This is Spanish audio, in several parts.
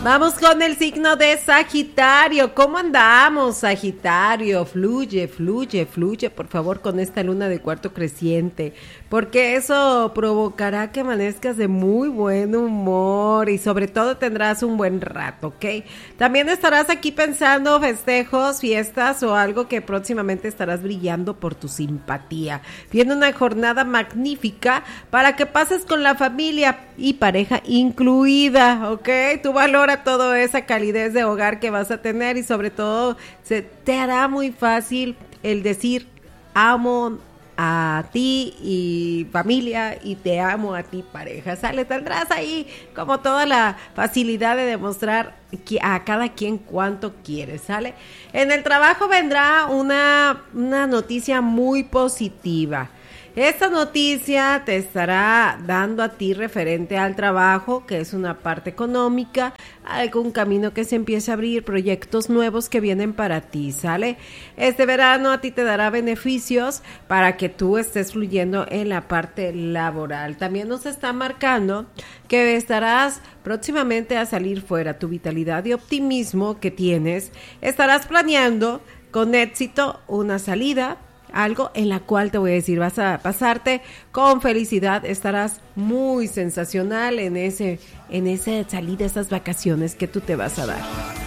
Vamos con el signo de Sagitario. ¿Cómo andamos, Sagitario? Fluye, fluye, fluye, por favor, con esta luna de cuarto creciente, porque eso provocará que amanezcas de muy buen humor y sobre todo tendrás un buen rato, ¿ok? También estarás aquí pensando festejos, fiestas o algo que próximamente estarás brillando por tu simpatía. Tiene una jornada magnífica para que pases con la familia y pareja incluida, ¿ok? Tú valora toda esa calidez de hogar que vas a tener y sobre todo se te hará muy fácil el decir amo a ti y familia y te amo a ti pareja, ¿sale? Tendrás ahí como toda la facilidad de demostrar a cada quien cuánto quieres, ¿sale? En el trabajo vendrá una noticia muy positiva. Esta noticia te estará dando a ti referente al trabajo, que es una parte económica, algún camino que se empiece a abrir, proyectos nuevos que vienen para ti, ¿sale? Este verano a ti te dará beneficios para que tú estés fluyendo en la parte laboral. También nos está marcando que estarás próximamente a salir fuera. Tu vitalidad y optimismo que tienes, estarás planeando con éxito una salida, algo en la cual te voy a decir, vas a pasarte con felicidad, estarás muy sensacional en esa salida, esas vacaciones que tú te vas a dar.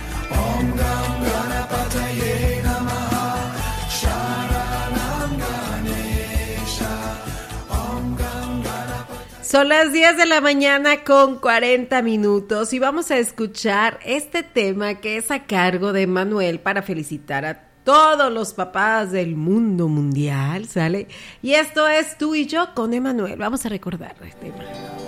Son las 10 de la mañana con 40 minutos y vamos a escuchar este tema que es a cargo de Manuel para felicitar a todos los papás del mundo mundial, ¿sale? Y esto es Tú y Yo con Emanuel. Vamos a recordar el tema.